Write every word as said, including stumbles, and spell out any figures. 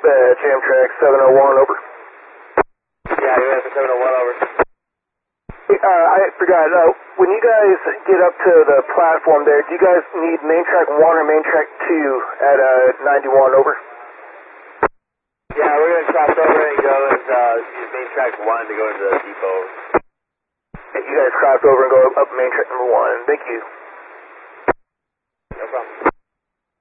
Dispatch, Amtrak seven oh one, over. Yeah, you're at seven oh one, over. Hey, uh, I forgot, uh, when you guys get up to the platform there, do you guys need main track one or main track two at uh, ninety-one, over? Yeah, we're going to cross over and go and uh, use main track one to go into the depot. Hey, you guys cross over and go up main track number one. Thank you.